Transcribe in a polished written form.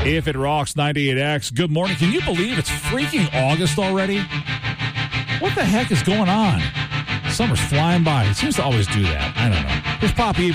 If It Rocks 98X, good morning. Can you believe it's freaking August already? What the heck is going on? Summer's flying by. It seems to always do that. I don't know. Here's Poppy.